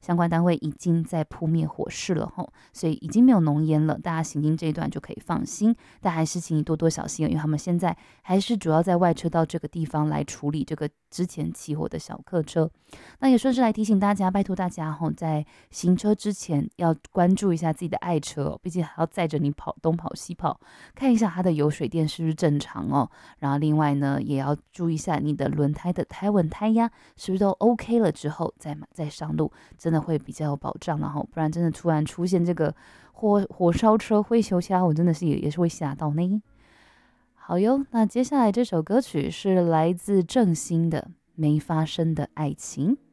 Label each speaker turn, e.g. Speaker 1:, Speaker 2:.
Speaker 1: 相关单位已经在扑灭火势了吼，所以已经没有浓烟了，大家行经这一段就可以放心。但还是请你多多小心，因为他们现在还是主要在外车道这个地方来处理这个之前起火的小客车。那也顺势来提醒大家，拜托大家吼，在行车之前要关注一下自己的爱车哦，毕竟还要载着你跑东跑西跑，看一下它的油水电是不是正常哦。然后另外呢，也要注意一下你的轮胎的胎稳胎压是不是都 OK 了之后再上路，真的会比较有保障，然后不然真的突然出现这个火烧车、灰球掐，我真的是也是会吓到呢。好哟，那接下来这首歌曲是来自郑兴的《没发生的爱情》。